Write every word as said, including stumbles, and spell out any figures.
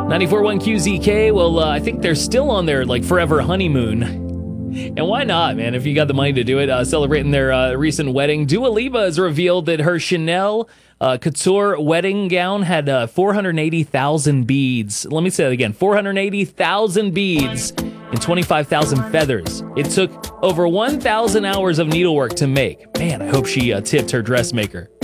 ninety-four point one Q Z K, well, uh, I think they're still on their, like, forever honeymoon. And why not, man? If you got the money to do it, uh, celebrating their uh, recent wedding. Dua Lipa has revealed that her Chanel uh, couture wedding gown had uh, four hundred eighty thousand beads. Let me say that again. four hundred eighty thousand beads and twenty-five thousand feathers. It took over one thousand hours of needlework to make. Man, I hope she uh, tipped her dressmaker.